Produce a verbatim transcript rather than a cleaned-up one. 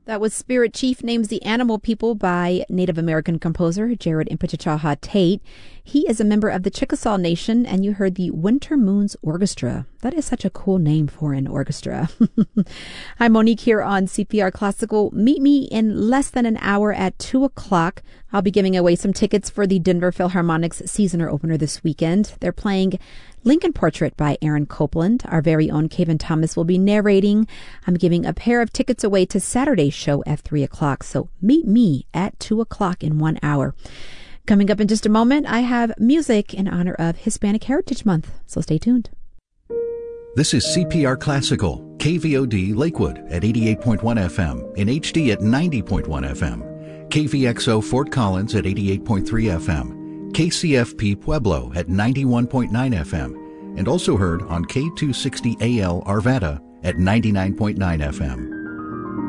That was Spirit Chief Names the Animal People by Native American composer Jared Impechachaha Tate. He is a member of the Chickasaw Nation, and you heard the Winter Moons Orchestra. That is such a cool name for an orchestra. I'm Monique here on C P R Classical. Meet me in less than an hour at two o'clock. I'll be giving away some tickets for the Denver Philharmonic's seasoner opener this weekend. They're playing Lincoln Portrait by Aaron Copland. Our very own Kaven Thomas will be narrating. I'm giving a pair of tickets away to Saturday's show at three o'clock. So meet me at two o'clock in one hour. Coming up in just a moment, I have music in honor of Hispanic Heritage Month. So stay tuned. This is C P R Classical, K V O D Lakewood at eighty-eight point one F M, in H D at ninety point one F M, K V X O Fort Collins at eighty-eight point three F M, K C F P Pueblo at ninety-one point nine F M, and also heard on K two sixty A L Arvada at ninety-nine point nine F M.